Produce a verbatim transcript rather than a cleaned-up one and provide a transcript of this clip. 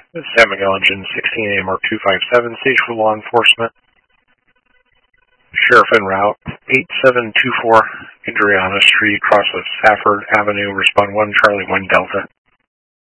This is San Miguel Engine sixteen A M R two five seven, stage for law enforcement. Sheriff en route, eight seven two four Adriana Street, cross of Safford Avenue, respond one Charlie one Delta.